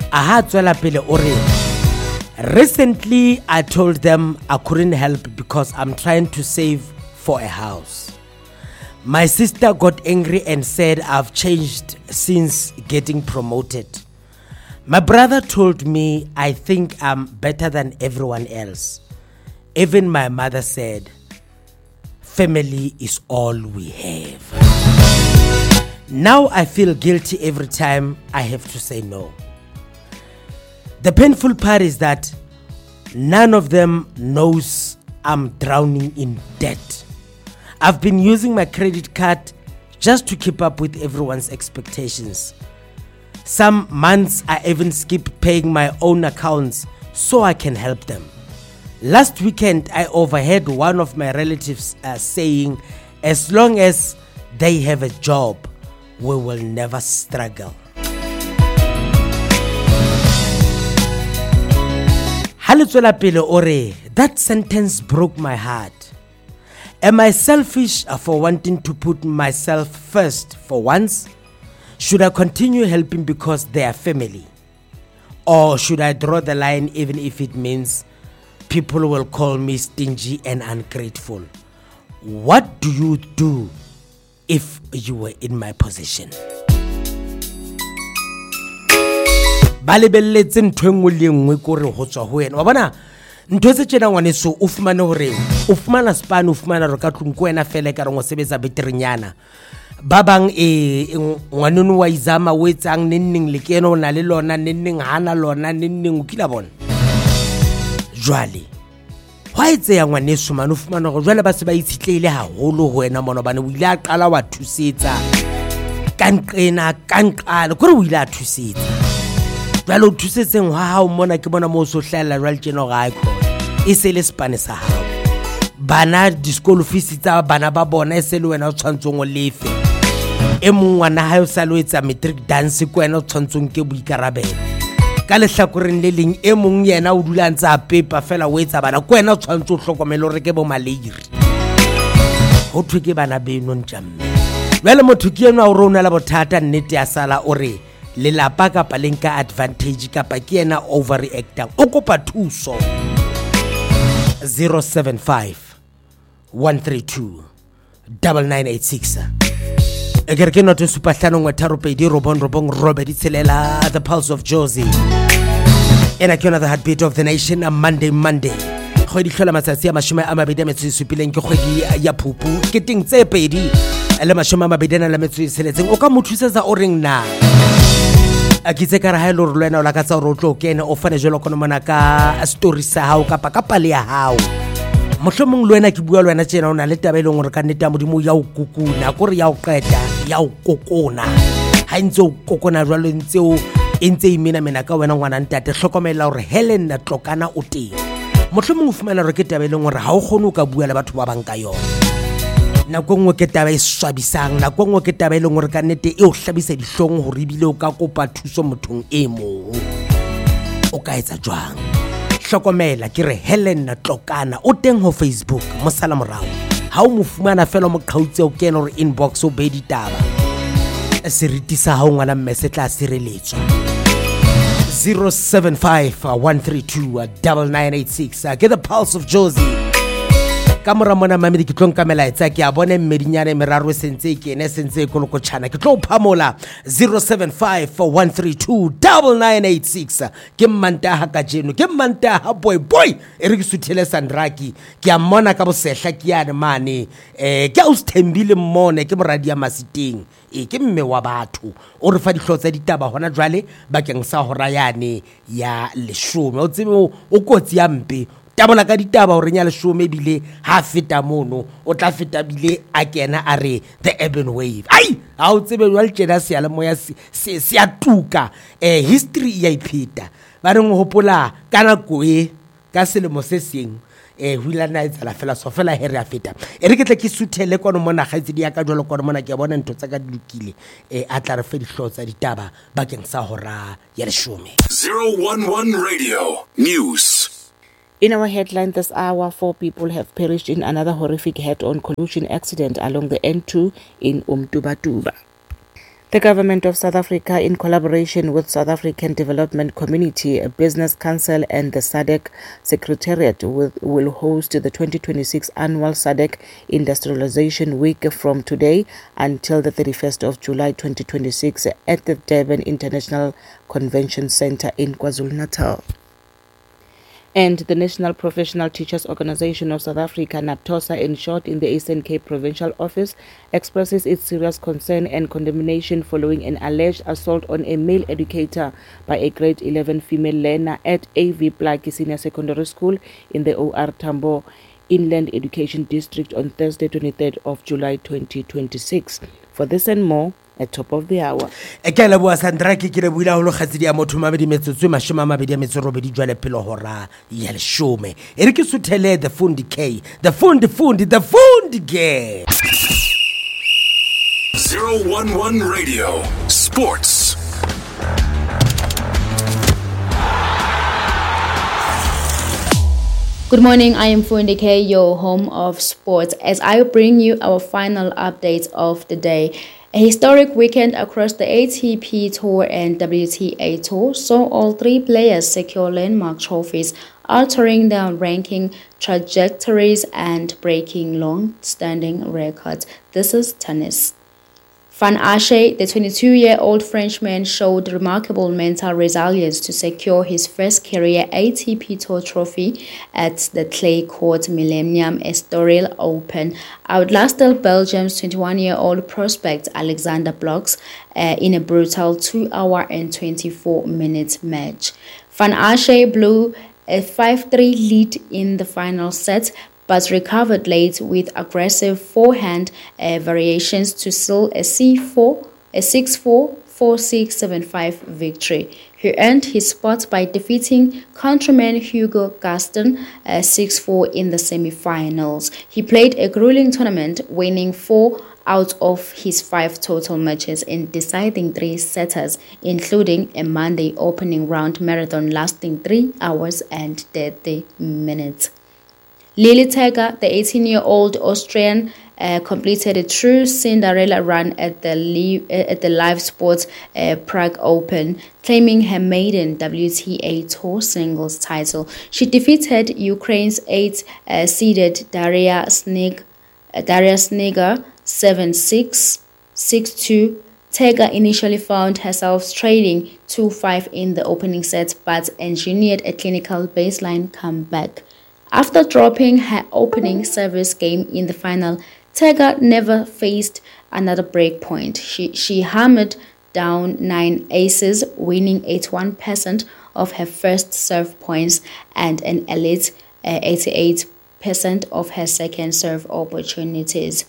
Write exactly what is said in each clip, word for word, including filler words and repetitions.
Aha tswela pele ore. Recently I told them I couldn't help because I'm trying to save for a house. My sister got angry and said I've changed since getting promoted. My brother told me I think I'm better than everyone else. Even my mother said family is all we have. Now I feel guilty every time I have to say no. The painful part is that none of them knows I'm drowning in debt. I've been using my credit card just to keep up with everyone's expectations. Some months I even skip paying my own accounts so I can help them. Last weekend I overheard one of my relatives uh, saying, as long as they have a job, we will never struggle. That sentence broke my heart. Am I selfish for wanting to put myself first for once? Should I continue helping because they are family? Or should I draw the line even if it means people will call me stingy and ungrateful? What do you do if you were in my position? Balebelletse ntho engwe le engwe kore ho tswa ho wena wa bona ntho tse tshena ngwane so o fumane hore o fumana span o fumana re ka tlung ko wena fela ka re ngo sebetsa beterinyana ba bang e ngwaneno wa izama o etsang nenning le keno na le lona nenning hana lona nenning o kila bona jwale wa etse ya ngwane so mano fumana go jwale ba se ba itshitlele haholo ho wena mona bane o ile a qala wa thusetsa kanqena kanqala gore o ile a thusetsa jwale o thusetseng wa hao mona ke bona mo so hlalla jwale tjeno ga e khona e se le spane sa hao bana di school fees tsa bana ba bona e se le wena o tshwantsong o lefe e mongwana ha o sa lo etsa matric dance ko wena o tshwantsong ke boikarabelo ka le hlakoreng le leng e mong yena o dula ntse a pepa fela o etsa bana ko wena o tshwantso hlokomelo re ke bo maleiri ho thwe ke bana beno ntjamme jwale motho ke yena o rona la bothata nnete ya sala o re le lapa kapa lenka advantage kapa ke yena overreacting o kopa thuso zero seven five one three two nine nine eight six Eker ke noto super hlano ngwe tharo pedi robon robong Robert Itselela the pulse of Josie ena ke yona the heartbeat of the nation a Monday Monday kgwedi hlola matsatsi a mashome a mabedi a metso e supileng ke kgwedi ya Phupu ke ting tse pedi le mashome a mabedi na la metso e seletseng o ka mo thusetsa o reng na a kitse ka ra ha lo rulena o la ka tsa ro tlo kene o fane jelo kono mona ka story sa hao kapa ka pale ya hao mohlomong le wena ke bua le wena tsena o na le tabeleng gore ka nnete modimo ya o kukuna gore ya o qeta ya o kokona ha ntse o kokona jwalo ntse o entse imena mena ka wena ngwana ntate hlokomela gore Helen na tlokana o teng mohlomong o fumana re ke tabeleng gore ha o khone o ka bua le batho ba bang ka yona na go ngwe ke taba e swabisang na go ngwe ke tabeleng gore ka nnete e o hlabisa dihlong gore bile o ka kopa thuso mothong e mong o ka etsa jwang hlokomela ke re Helen na tlokana o teng ho Facebook mosala morao ha o mo fumana fela mo qhautse o kena re inbox o be ditaba se ritisa ha ngwana mmese tla sireletswa zero seven five one three two nine nine eight six get the pulse of Josie ka mora mona mamedi ke tlong kamela etsa ke a bone mmedinyane meraro sentse ke ene sentse ko loko tshana ke tlo phamola zero seven five one three two nine nine eight six ke mmanta ha ka jeno ke mmanta ha boy boy e re ke suthele Sandraki ke a mona ka bosehla ke yana mane eh ke o sthembile mmone ke moradi ya Masiteng e ke mme wa batho o re fa dihlotsa ditaba hona jwale bakeng sa hora yane ya leshome o tsebe o kotsi ya mpe tabola ka ditaba o renya leshome bile ha feta mono o tla feta bile a kena a re the urban wave ai ha o tsebe jwa tjena se ya le moya se se a tuka eh history ya ipita ba re ngopola kana go e ka selemo se seng eh hula na itsa la fela so fela here ya feta e re ke tle ke suthele kono mona gaitse di ya ka jolo kono mona ke bona ntho tsa ka dilukile eh a tla re fe dihlotsa ditaba bakeng sa hora ya leshome zero one one Radio News. In our headline this hour, four people have perished in another horrific head-on collision accident along the N two in Umtubatuba. The government of South Africa, in collaboration with South African Development Community, a Business Council and the S A D C Secretariat, will, will host the twenty twenty-six annual S A D C Industrialization Week from today until the thirty-first of July twenty twenty-six at the Durban International Convention Center in KwaZulu-Natal. And the National Professional Teachers Organization of South Africa, NAPTOSA in short, in the Eastern Cape Provincial Office, expresses its serious concern and condemnation following an alleged assault on a male educator by a grade eleven female learner at A V Plaki Senior Secondary School in the O R Tambo Inland Education District on Thursday, twenty-third of July twenty twenty-six. For this and more, at top of the hour. Ekela bua Sandra ke ke buila ho lo khatsidi ya motho mabedi metsotso mashome mabedi metso robedi jwale pelo hora ya leshome ere ke suthele the fundi K the fundi fundi the fundi K zero one one Radio Sports. Good morning, I am Fundi K, your home of sports, as I bring you our final updates of the day. A historic weekend across the A T P Tour and W T A Tour saw all three players secure landmark trophies, altering their ranking trajectories and breaking long-standing records. This is tennis. Van Assche, the twenty-two-year-old Frenchman, showed remarkable mental resilience to secure his first career A T P Tour trophy at the clay court Millennium Estoril Open, outlasted Belgium's twenty-one-year-old prospect Alexander Blocks uh, in a brutal two hour and twenty-four minute match. Van Assche blew a five three lead in the final set, but recovered late with aggressive forehand uh, variations to seal a C four, a six four, four six, seven five victory. He earned his spot by defeating countryman Hugo Gaston uh, six four in the semi-finals. He played a grueling tournament, winning four out of his five total matches in deciding three setters, including a Monday opening round marathon lasting three hours and thirty minutes. Lily Tegger, the eighteen-year-old Austrian, uh, completed a true Cinderella run at the li- at the live sports uh, Prague Open, claiming her maiden W T A Tour singles title. She defeated Ukraine's eight-seeded uh, Daria Snig, uh, Daria Sniger seven six, six two. Tegger initially found herself trailing two five in the opening set, but engineered a clinical baseline comeback. After dropping her opening service game in the final, Tegger never faced another break point. She, she hammered down nine aces, winning eighty-one percent of her first serve points and an elite uh, eighty-eight percent of her second serve opportunities.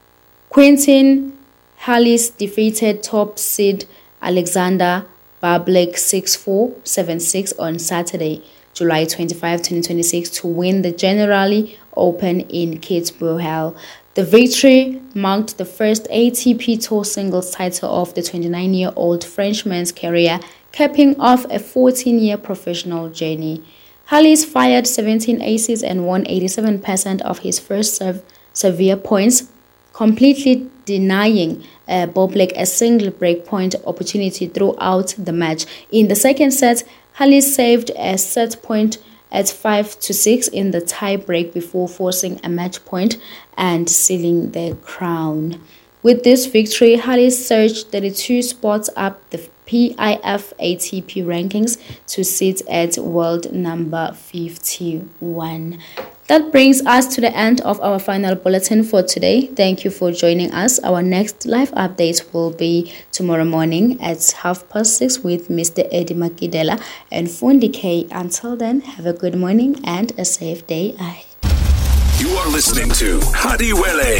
Quentin Halys defeated top seed Alexander Bublik six four, seven six on Saturday, July twenty-fifth, twenty twenty-six, to win the Generali Open in Kitzbühel. The victory marked the first A T P Tour singles title of the twenty-nine-year-old Frenchman's career, capping off a fourteen-year professional journey. Halys fired seventeen aces and won eighty-seven percent of his first serve severe points, completely denying uh, Bublik a single breakpoint opportunity throughout the match. In the second set, Halys saved a set point at five to six in the tie break before forcing a match point and sealing the crown. With this victory, Halys surged thirty-two spots up the P I F A T P rankings to sit at world number fifty-one. That brings us to the end of our final bulletin for today. Thank you for joining us. Our next live update will be tomorrow morning at half past six with Mister Eddie Makidela and Fundi K. Until then, have a good morning and a safe day ahead. You are listening to Hadiwele,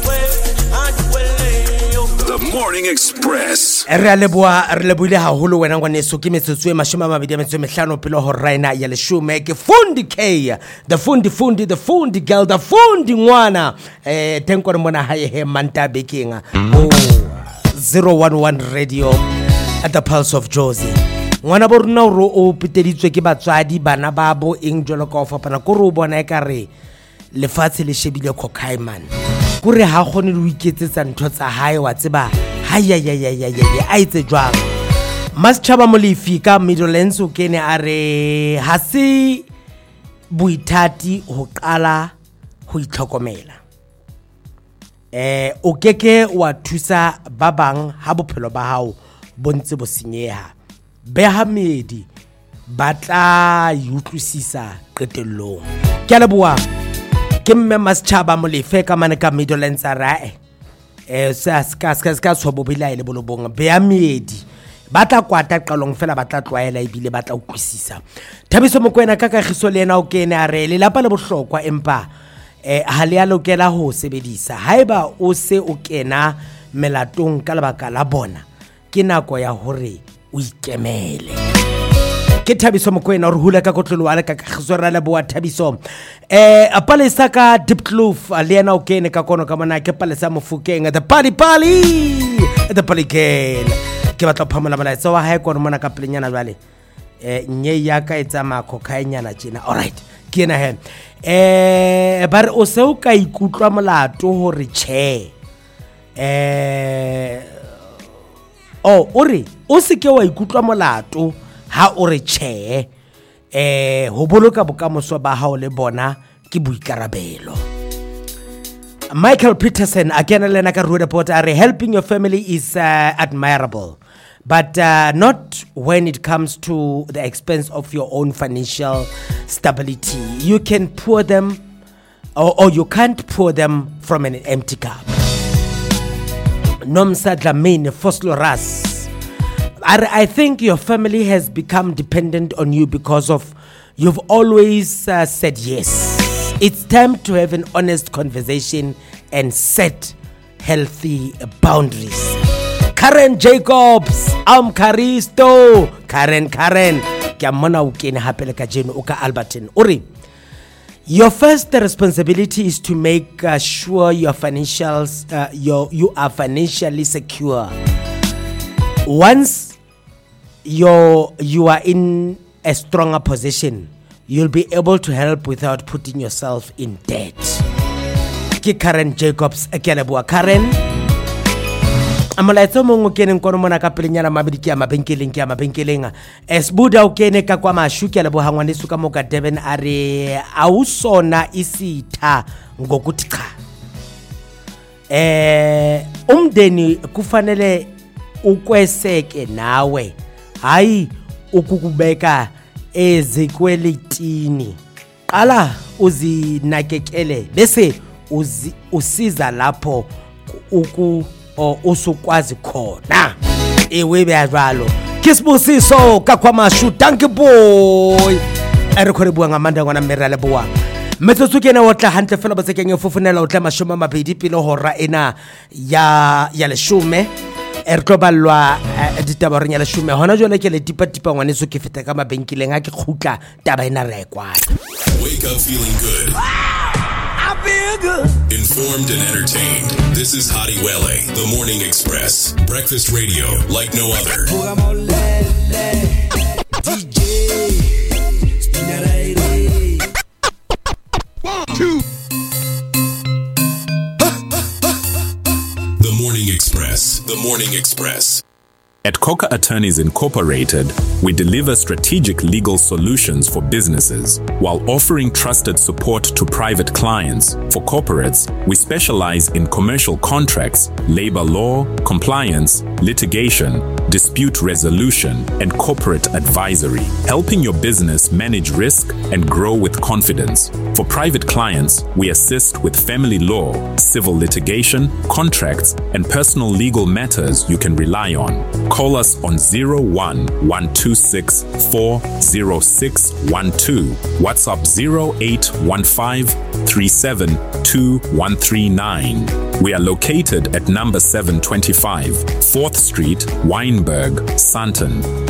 the Morning Express. Re a leboa re leboile haholo wena ngwaneso ke metsotso e mashome a mabedi a metso e mehlano pele ho raina ya leshome ke Fundi K, the Fundi Fundi, the Fundi girl, the Fundi ngwana eh teng ko re mona hae he Mantabe King oh zero one one Radio at the Pulse of Jozi. Ngwana bo rona o ro o piteditswe ke batswadi bana ba bo eng jolo ka o fapana ko ro bona e ka re lefatshe le shebile Kokaiman kore ha gone le iketsetsa ntho tsa hae wa tseba hayayayayaya a itse jwang Maschaba Molefi ka Middlelands o kene a re ha se boithati ho qala ho itlhokomela eh o keke wa thusa ba bang ha bophelo ba hao bontse bo senyeha beha medi batla yutlwisisa qetellong ke a leboha ke mme Maschaba Molefi ka mane ka Middlelands a rae eh sa ska ska ska tshobobila ile bolobong beha medi batla kwata qalong fela batla tlwaela ibile batla utlwisisa Thabiso Mokoena ka kagiso le ena o kene a re le lapa le bohlokwa empa eh ha le a lokela ho sebedisa haeba o se o kena melatong ka lebaka la bona ke nako ya hore o ikemele ke Thabiso Mokoena re hula ka kotlolo ala ka kagiso ra le boa Thabiso eh apalesa ka Deep Kloof le ena o kene ka kono ka mona ke palesa Mofokeng the party party the polykel ke batla phamela molaetsa wa hae kono mona ka pelenyana jwale eh nye ya ka etsa makho khaenyana tjena alright ke ena he eh ba re o se o ka ikutlwa molato hore che eh oh ori o se ke wa ikutlwa molato ha o re che eh ho boloka bokamoso ba hao le bona ke boikarabelo Michael Peterson again lena ka ruwa report are helping your family is uh, admirable but uh, not when it comes to the expense of your own financial stability. You can pour them or, or you can't pour them from an empty cup. Nomsa Dlamini Fosloras, I, I think your family has become dependent on you because of you've always uh, said yes. It's time to have an honest conversation and set healthy boundaries. Karen Jacobs, I'm Karisto. Karen, Karen. Kiamona ukene hapele kajeno uka Albertine. Uri, your first responsibility is to make uh, sure your financials, uh, your, you are financially secure. Once you're, you are in a stronger position, you'll be able to help without putting yourself in debt. Ki Karen Jacobs akelebua Karen amalaitso mongo kene kono mona ka pelenyana mabidi ke mabenkeleng ke mabenkeleng esbuda o kene ka kwa mashuki lebo hangwane suka moka Durban are awusona isitha ngokuthi cha eh umndeni kufanele ukweseke nawe hayi ukukubeka ezikweletini qala uzinakekele bese uzi usiza lapho uku usukwazi khona ewe beyajalo Kisibusiso kakwamashu thank you boy erekhore bua ngamanda ngwana merale bua metsotso kena o tla hantle fela botsekeng e fofunela o tla mashoma mabedi pele hora ena ya ya leshume ertobalwa ditabareng ya leshume hona jole ke le tipa tipa ngwane so ke feta ka mabenkileng a ke khutla taba ena re kwa. Wake up feeling good. I feel good. Informed and entertained. This is Hadi Wele, The Morning Express. Breakfast radio like no other. One, two. The Morning Express. The Morning Express. At Coca Attorneys Incorporated, we deliver strategic legal solutions for businesses while offering trusted support to private clients. For corporates, we specialize in commercial contracts, labor law, compliance, litigation, dispute resolution, and corporate advisory, helping your business manage risk and grow with confidence. For private clients, we assist with family law, civil litigation, contracts, and personal legal matters you can rely on. Call us on zero one one two six four zero six one two, WhatsApp zero eight one five three seven two one three nine. We are located at number seven twenty-five, fourth Street, Wynberg, Sandton.